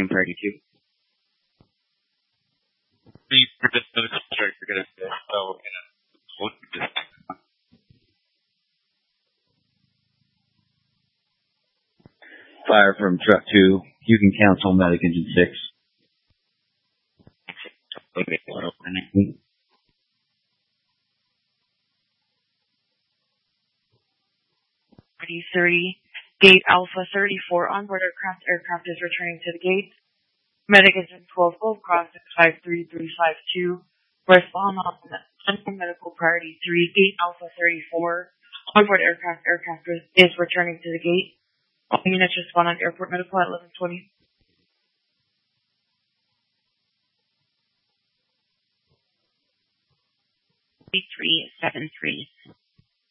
Priority 2. Please, for this church, you're going to say, so, we'll do this. Fire from truck 2. You can cancel medic engine 6. Okay, we're opening. Priority 3, Gate Alpha 34, onboard aircraft is returning to the gate. Medic engine 12, Golf Cross 53352. Respond on medical priority 3, Gate Alpha 34, onboard aircraft is returning to the gate. All units respond on airport medical at 11:20. Three 73.